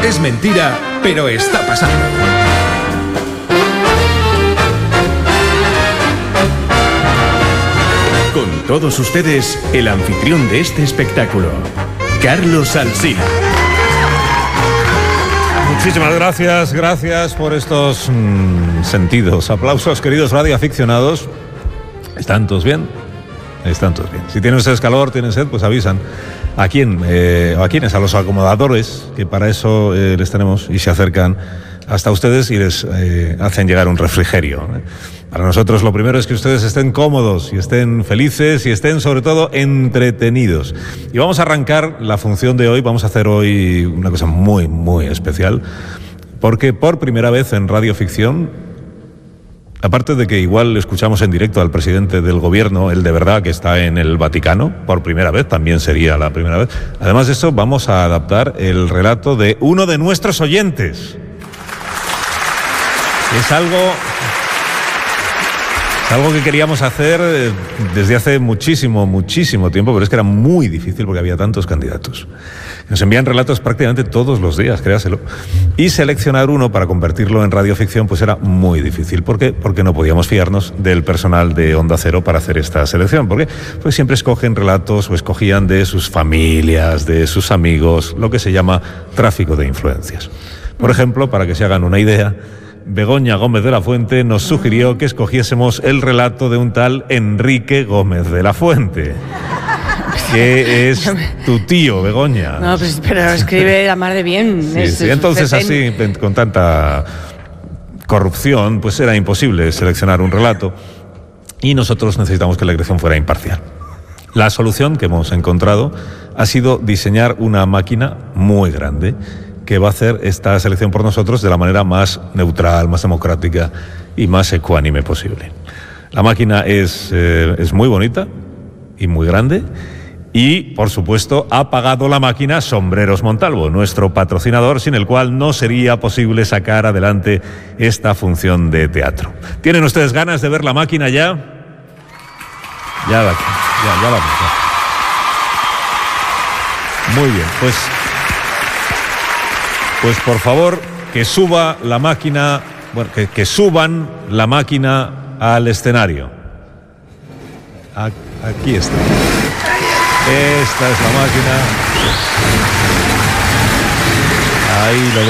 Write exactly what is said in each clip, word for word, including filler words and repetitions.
Es mentira, pero está pasando. Con todos ustedes, el anfitrión de este espectáculo, Carlos Alsina. Muchísimas gracias, gracias por estos mmm, sentidos. Aplausos, queridos radioaficionados. ¿Están todos bien? Están todos bien. Si tienen ustedes calor, tienen sed, pues avisan. ¿A quién? Eh, ¿A quiénes? A los acomodadores, que para eso eh, les tenemos, y se acercan hasta ustedes y les eh, hacen llegar un refrigerio. Para nosotros lo primero es que ustedes estén cómodos y estén felices y estén sobre todo entretenidos. Y vamos a arrancar la función de hoy, vamos a hacer hoy una cosa muy, muy especial, porque por primera vez en radioficción, aparte de que igual escuchamos en directo al presidente del gobierno, el de verdad que está en el Vaticano, por primera vez, también sería la primera vez. Además de eso, vamos a adaptar el relato de uno de nuestros oyentes. Es algo, es algo que queríamos hacer desde hace muchísimo, muchísimo tiempo, pero es que era muy difícil porque había tantos candidatos. Nos envían relatos prácticamente todos los días, créaselo. Y seleccionar uno para convertirlo en radioficción pues era muy difícil. ¿Por qué? Porque no podíamos fiarnos del personal de Onda Cero para hacer esta selección. ¿Por qué? Pues siempre escogen relatos o escogían de sus familias, de sus amigos, lo que se llama tráfico de influencias. Por ejemplo, para que se hagan una idea, Begoña Gómez de la Fuente nos sugirió que escogiésemos el relato de un tal Enrique Gómez de la Fuente, que es tu tío, Begoña. No, pues, pero escribe la mar de bien. Sí, es, sí. Entonces, así, con tanta corrupción, pues era imposible seleccionar un relato y nosotros necesitamos que la elección fuera imparcial. La solución que hemos encontrado ha sido diseñar una máquina muy grande que va a hacer esta selección por nosotros de la manera más neutral, más democrática y más ecuánime posible. La máquina es, eh, es muy bonita y muy grande y, por supuesto, ha pagado la máquina Sombreros Montalvo, nuestro patrocinador, sin el cual no sería posible sacar adelante esta función de teatro. ¿Tienen ustedes ganas de ver la máquina ya? Ya la, ya, ya la vemos. Muy bien, pues... Pues por favor, que suba la máquina, bueno, que, que suban la máquina al escenario. Aquí está. Esta es la máquina. Ahí lo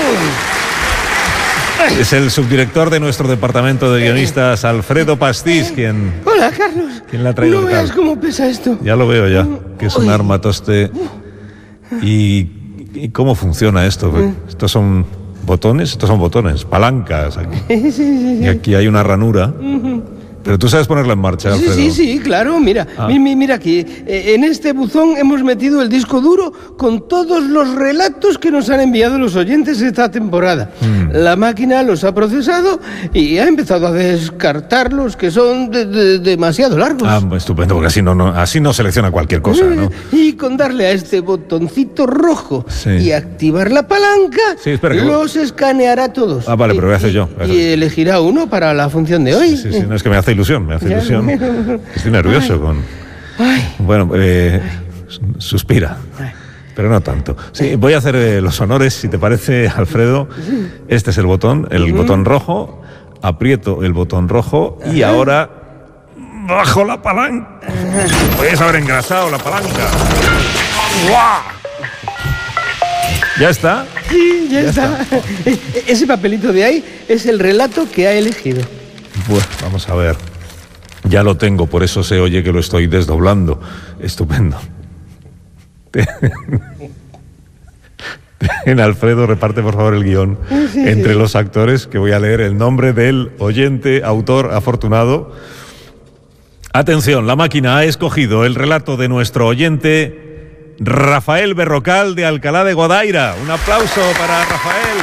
ven. Es el subdirector de nuestro departamento de guionistas, Alfredo Pastís, quien... Hola, Carlos. ¿Quién la ha traído? No veas cómo pesa esto. Ya lo veo ya, que es un armatoste. Y... ¿Y cómo funciona esto? ¿Estos son botones? Estos son botones, palancas. Aquí. Sí, sí, sí. Y aquí hay una ranura. Pero tú sabes ponerla en marcha, Alfredo. Sí, sí, sí, claro. Mira, ah. mira, mira aquí. En este buzón hemos metido el disco duro con todos los relatos que nos han enviado los oyentes esta temporada. Mm. La máquina los ha procesado y ha empezado a descartar los que son de, de, demasiado largos. Ah, estupendo, porque así no, no, así no selecciona cualquier cosa, ¿no? Y con darle a este botoncito rojo sí. y activar la palanca, sí, espera, que los voy... escaneará todos. Ah, vale, pero voy a hacer yo. Voy a hacer. Y elegirá uno para la función de hoy. Sí, sí, sí, no es que me hace ilusión, me hace ilusión. Estoy nervioso Ay. con... Ay. Bueno, eh, suspira, Ay. pero no tanto. Sí, voy a hacer eh, los honores, si te parece, Alfredo. Este es el botón, el uh-huh. botón rojo. Aprieto el botón rojo y uh-huh. ahora bajo la palanca. Podrías haber engrasado la palanca. ¡Guau! ¿Ya está? Sí, ya, ya está. está. Ese papelito de ahí es el relato que ha elegido. Bueno, vamos a ver. Ya lo tengo, por eso se oye que lo estoy desdoblando. Estupendo. En Alfredo, reparte por favor el guión sí, entre sí. los actores, que voy a leer el nombre del oyente, autor afortunado. Atención, la máquina ha escogido el relato de nuestro oyente Rafael Berrocal de Alcalá de Guadaira. Un aplauso para Rafael.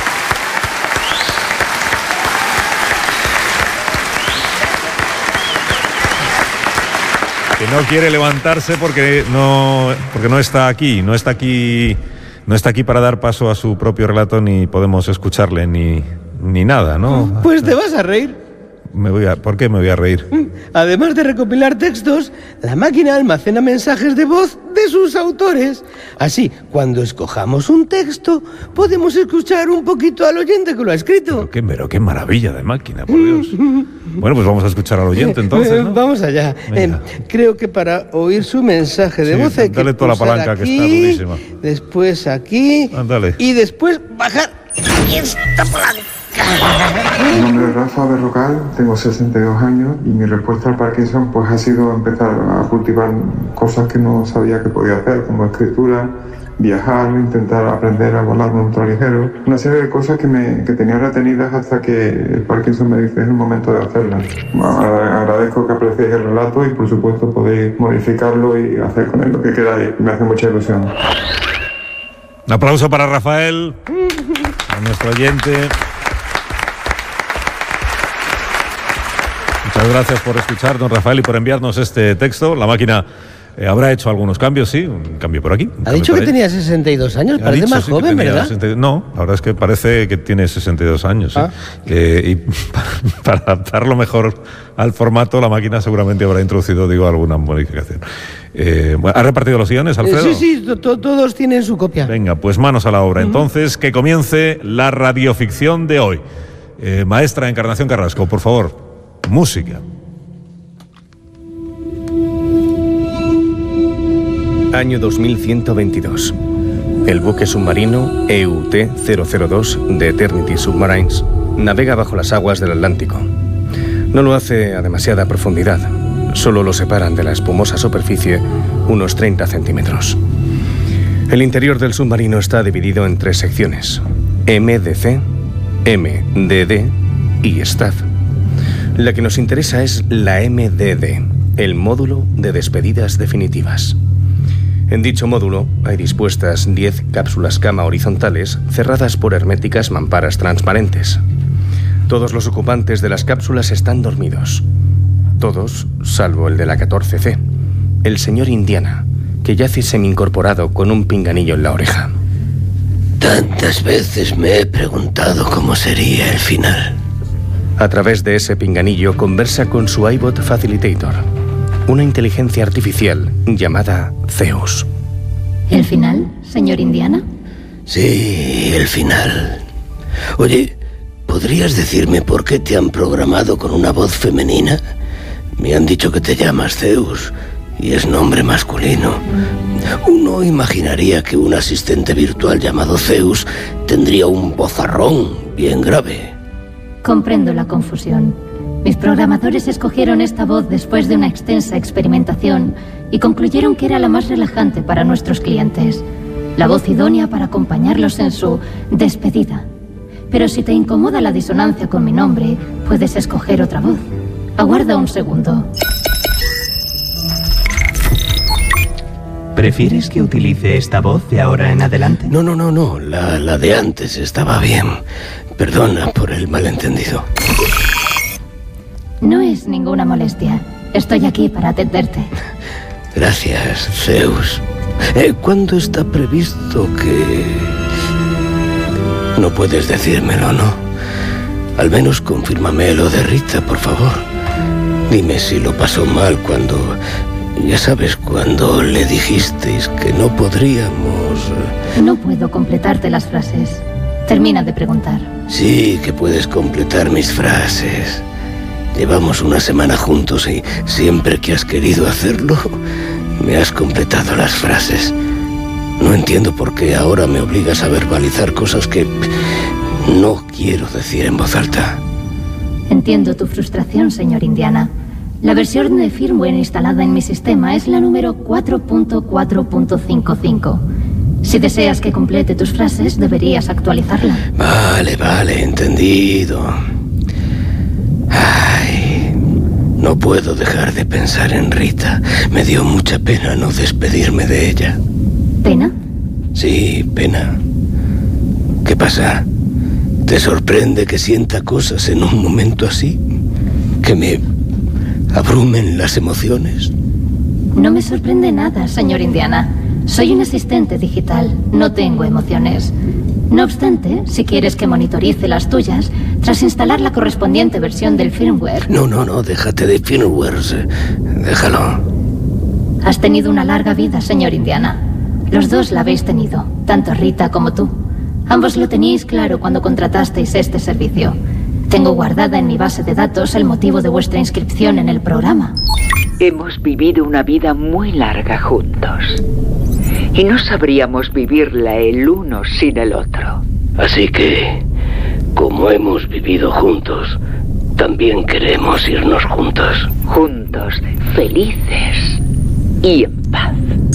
Que no quiere levantarse porque no, porque no está aquí, no está aquí, no está aquí para dar paso a su propio relato, ni podemos escucharle, ni, ni nada, ¿no? Pues te vas a reír. me voy a, ¿por qué me voy a reír? Además de recopilar textos, la máquina almacena mensajes de voz de sus autores. Así, cuando escojamos un texto, podemos escuchar un poquito al oyente que lo ha escrito. Pero qué, pero qué maravilla de máquina, por Dios. Bueno, pues vamos a escuchar al oyente entonces, ¿no? Vamos allá. Eh, creo que para oír su mensaje de Sí, voz hay que dale toda la pulsar palanca, que aquí, está durísima. después aquí, Ándale. y después bajar esta palanca. Mi nombre es Rafa Berrocal, tengo sesenta y dos años y mi respuesta al Parkinson pues ha sido empezar a cultivar cosas que no sabía que podía hacer, como escritura, viajar, intentar aprender a volar un ultraligero, una serie de cosas que, me, que tenía retenidas hasta que el Parkinson me dice es el momento de hacerlas. Agradezco que apreciéis el relato y por supuesto podéis modificarlo y hacer con él lo que queráis, me hace mucha ilusión. Un aplauso para Rafael, a nuestro oyente. Muchas gracias por escucharnos, Rafael, y por enviarnos este texto. La máquina eh, habrá hecho algunos cambios, sí, un cambio por aquí. Ha dicho que tenía sesenta y dos años, parece dicho, más sí, joven, ¿verdad? sesenta No, la verdad es que parece que tiene sesenta y dos años. ¿Sí? Ah. Eh, y para, para adaptarlo mejor al formato, la máquina seguramente habrá introducido, digo, alguna modificación. Eh, bueno, ¿ha repartido los guiones, Alfredo? Eh, sí, sí, to todos tienen su copia. Venga, pues manos a la obra. Entonces, que comience la radioficción de hoy. Eh, maestra Encarnación Carrasco, por favor, música. Año dos mil ciento veintidós. El buque submarino E U T cero cero dos de Eternity Submarines navega bajo las aguas del Atlántico. No lo hace a demasiada profundidad. Solo lo separan de la espumosa superficie unos treinta centímetros. El interior del submarino está dividido en tres secciones: M D C, M D D y Staff. La que nos interesa es la M D D, el módulo de despedidas definitivas. En dicho módulo hay dispuestas diez cápsulas cama horizontales cerradas por herméticas mamparas transparentes. Todos los ocupantes de las cápsulas están dormidos. Todos, salvo el de la catorce C, el señor Indiana, que yace semi-incorporado con un pinganillo en la oreja. Tantas veces me he preguntado cómo sería el final. A través de ese pinganillo conversa con su iBot Facilitator, una inteligencia artificial llamada Zeus. ¿El final, señor Indiana? Sí, el final. Oye, ¿podrías decirme por qué te han programado con una voz femenina? Me han dicho que te llamas Zeus y es nombre masculino. Uno imaginaría que un asistente virtual llamado Zeus tendría un vozarrón bien grave. Comprendo la confusión. Mis programadores escogieron esta voz después de una extensa experimentación y concluyeron que era la más relajante para nuestros clientes, la voz idónea para acompañarlos en su despedida. Pero si te incomoda la disonancia con mi nombre, puedes escoger otra voz. Aguarda un segundo. ¿Prefieres que utilice esta voz de ahora en adelante? No, no, no, no. La, la de antes estaba bien. Perdona por el malentendido. No es ninguna molestia. Estoy aquí para atenderte. Gracias, Zeus. Eh, ¿Cuándo está previsto que...? No puedes decírmelo, ¿no? Al menos confírmame lo de Rita, por favor. Dime si lo pasó mal cuando... Ya sabes, cuando le dijisteis que no podríamos... No puedo completarte las frases. Termina de preguntar. Sí, que puedes completar mis frases. Llevamos una semana juntos y siempre que has querido hacerlo, me has completado las frases. No entiendo por qué ahora me obligas a verbalizar cosas que no quiero decir en voz alta. Entiendo tu frustración, señor Indiana. La versión de firmware instalada en mi sistema es la número cuatro punto cuatro punto cincuenta y cinco. Si deseas que complete tus frases, deberías actualizarla. Vale, vale, entendido. Ay, no puedo dejar de pensar en Rita. Me dio mucha pena no despedirme de ella. ¿Pena? Sí, pena. ¿Qué pasa? ¿Te sorprende que sienta cosas en un momento así? ¿Que me abrumen las emociones? No me sorprende nada, señor Indiana. Soy un asistente digital, no tengo emociones. No obstante, si quieres que monitorice las tuyas, tras instalar la correspondiente versión del firmware... No, no, no, déjate de firmwares. Déjalo. Has tenido una larga vida, señor Indiana. Los dos la habéis tenido, tanto Rita como tú. Ambos lo teníais claro cuando contratasteis este servicio. Tengo guardada en mi base de datos el motivo de vuestra inscripción en el programa. Hemos vivido una vida muy larga juntos. Y no sabríamos vivirla el uno sin el otro. Así que, como hemos vivido juntos, también queremos irnos juntos. Juntos, felices y en paz.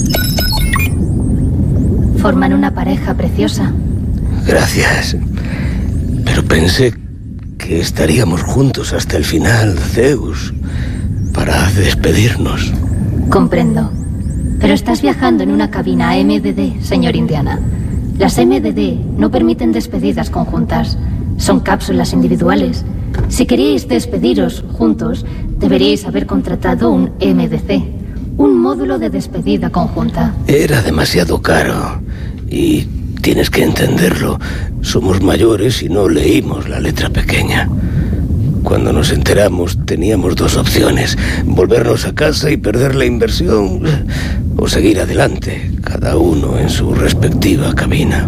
Forman una pareja preciosa. Gracias. Pero pensé que estaríamos juntos hasta el final, Zeus, para despedirnos. Comprendo. Pero estás viajando en una cabina M D D, señor Indiana. Las M D D no permiten despedidas conjuntas. Son cápsulas individuales. Si queríais despediros juntos, deberíais haber contratado un M D C, un módulo de despedida conjunta. Era demasiado caro. Y tienes que entenderlo. Somos mayores y no leímos la letra pequeña. Cuando nos enteramos, teníamos dos opciones: volvernos a casa y perder la inversión, o seguir adelante, cada uno en su respectiva cabina.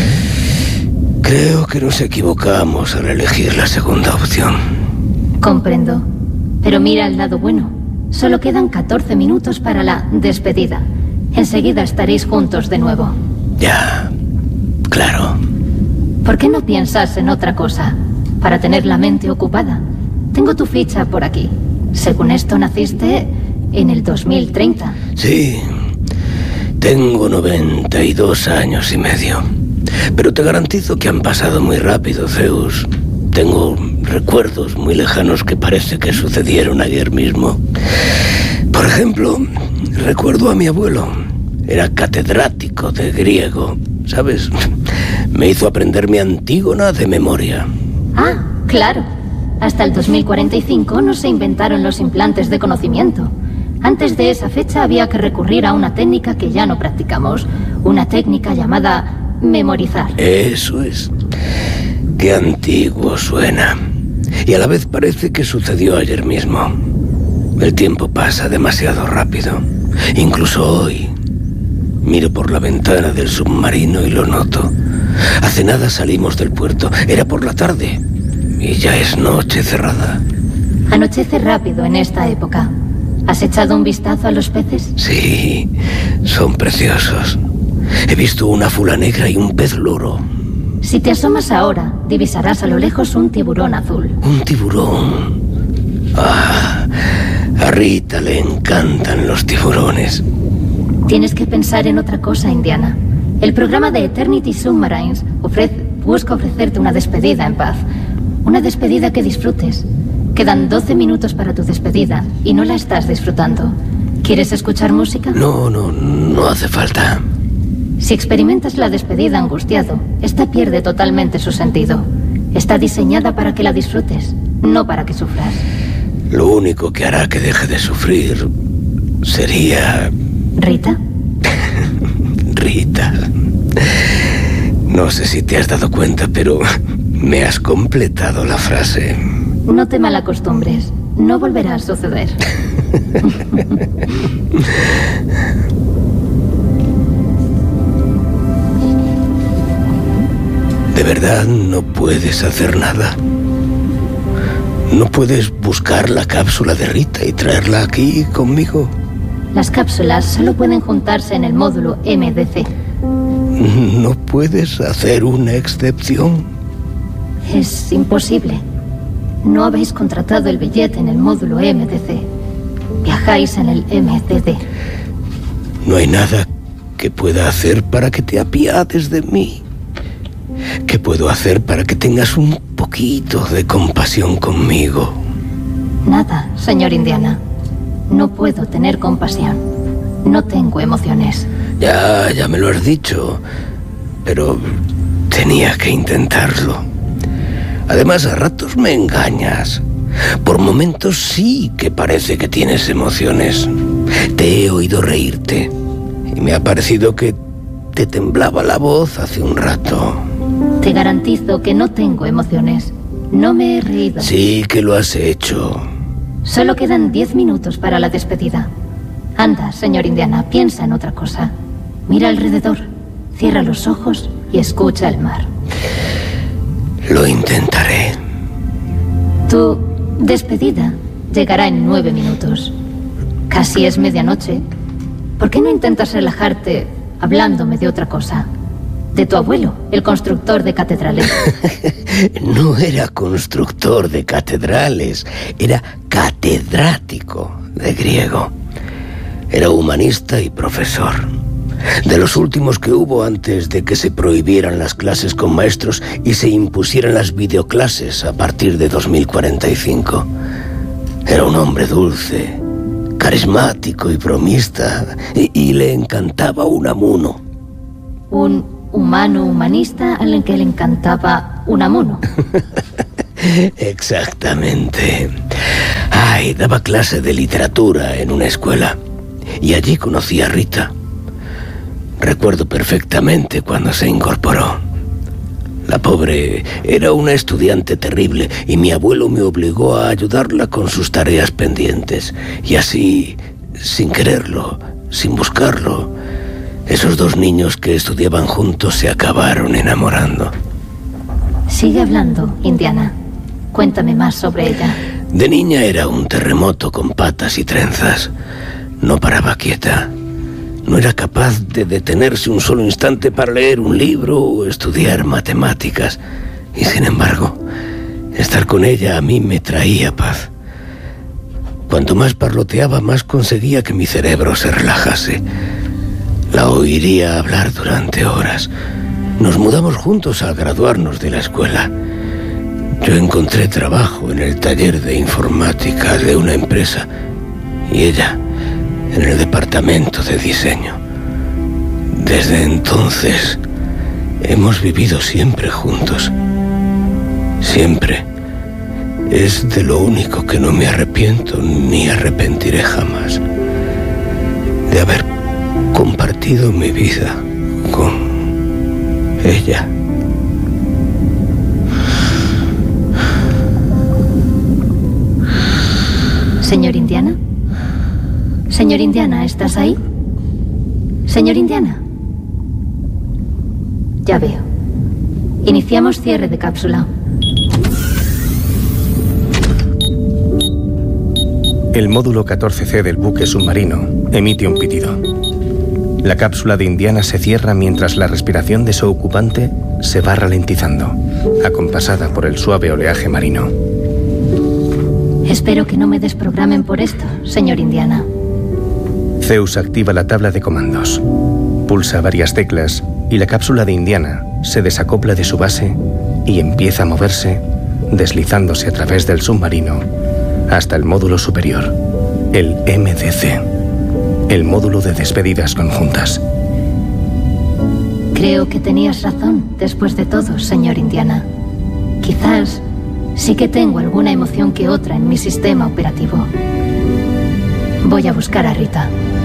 Creo que nos equivocamos al elegir la segunda opción. Comprendo. Pero mira el lado bueno. Solo quedan catorce minutos para la despedida. Enseguida estaréis juntos de nuevo. Ya, claro. ¿Por qué no piensas en otra cosa? Para tener la mente ocupada. Tengo tu ficha por aquí. Según esto, naciste en el dos mil treinta. Sí, tengo noventa y dos años y medio. Pero te garantizo que han pasado muy rápido, Zeus. Tengo recuerdos muy lejanos que parece que sucedieron ayer mismo. Por ejemplo, recuerdo a mi abuelo. Era catedrático de griego, ¿sabes? Me hizo aprenderme Antígona de memoria. Ah, claro. Hasta el dos mil cuarenta y cinco no se inventaron los implantes de conocimiento. Antes de esa fecha había que recurrir a una técnica que ya no practicamos. Una técnica llamada memorizar. Eso es. Qué antiguo suena. Y a la vez parece que sucedió ayer mismo. El tiempo pasa demasiado rápido. Incluso hoy. Miro por la ventana del submarino y lo noto. Hace nada salimos del puerto. Era por la tarde. Y ya es noche cerrada. Anochece rápido en esta época. ¿Has echado un vistazo a los peces? Sí, son preciosos. He visto una fula negra y un pez loro. Si te asomas ahora, divisarás a lo lejos un tiburón azul. Un tiburón. Ah, a Rita le encantan los tiburones. Tienes que pensar en otra cosa, Indiana. El programa de Eternity Submarines ofrece, busca ofrecerte una despedida en paz. Una despedida que disfrutes. Quedan doce minutos para tu despedida y no la estás disfrutando. ¿Quieres escuchar música? No, no, no hace falta. Si experimentas la despedida angustiado, esta pierde totalmente su sentido. Está diseñada para que la disfrutes, no para que sufras. Lo único que hará que deje de sufrir sería... ¿Rita? Rita. No sé si te has dado cuenta, pero me has completado la frase. No te malacostumbres. No volverá a suceder. ¿De verdad no puedes hacer nada? ¿No puedes buscar la cápsula de Rita y traerla aquí conmigo? Las cápsulas solo pueden juntarse en el módulo M D C. ¿No puedes hacer una excepción? Es imposible. No habéis contratado el billete en el módulo M D C. Viajáis en el M D D. No hay nada que pueda hacer para que te apiades de mí. ¿Qué puedo hacer para que tengas un poquito de compasión conmigo? Nada, señor Indiana. No puedo tener compasión. No tengo emociones. Ya, ya me lo has dicho. Pero tenía que intentarlo. Además, a ratos me engañas. Por momentos sí que parece que tienes emociones. Te he oído reírte. Y me ha parecido que te temblaba la voz hace un rato. Te garantizo que no tengo emociones. No me he reído. Sí que lo has hecho. Solo quedan diez minutos para la despedida. Anda, señor Indiana, piensa en otra cosa. Mira alrededor, cierra los ojos y escucha el mar. Lo intentaré. Tu despedida llegará en nueve minutos. Casi es medianoche. ¿Por qué no intentas relajarte hablándome de otra cosa? De tu abuelo, el constructor de catedrales. No era constructor de catedrales, era catedrático de griego. Era humanista y profesor. De los últimos que hubo antes de que se prohibieran las clases con maestros y se impusieran las videoclases a partir de dos mil cuarenta y cinco. Era un hombre dulce, carismático y bromista, y, y le encantaba Unamuno. Un humano humanista al que le encantaba Unamuno. Exactamente. Ay, daba clase de literatura en una escuela y allí conocí a Rita. Recuerdo perfectamente cuando se incorporó. La pobre era una estudiante terrible y mi abuelo me obligó a ayudarla con sus tareas pendientes. Y así, sin quererlo, sin buscarlo, esos dos niños que estudiaban juntos se acabaron enamorando. Sigue hablando, Indiana. Cuéntame más sobre ella. De niña era un terremoto con patas y trenzas. No paraba quieta. No era capaz de detenerse un solo instante para leer un libro o estudiar matemáticas. Y sin embargo, estar con ella a mí me traía paz. Cuanto más parloteaba, más conseguía que mi cerebro se relajase. La oiría hablar durante horas. Nos mudamos juntos al graduarnos de la escuela. Yo encontré trabajo en el taller de informática de una empresa y ella en el departamento de diseño. Desde entonces hemos vivido siempre juntos. Siempre. Es de lo único que no me arrepiento ni arrepentiré jamás. De haber compartido mi vida con ella. Señor Indiana. Señor Indiana, ¿estás ahí? Señor Indiana. Ya veo. Iniciamos cierre de cápsula. El módulo catorce ce del buque submarino emite un pitido. La cápsula de Indiana se cierra mientras la respiración de su ocupante se va ralentizando, acompasada por el suave oleaje marino. Espero que no me desprogramen por esto, señor Indiana. Zeus activa la tabla de comandos. Pulsa varias teclas y la cápsula de Indiana se desacopla de su base y empieza a moverse, deslizándose a través del submarino hasta el módulo superior, el eme de ce, el módulo de despedidas conjuntas. Creo que tenías razón, después de todo, señor Indiana. Quizás sí que tengo alguna emoción que otra en mi sistema operativo. Voy a buscar a Rita.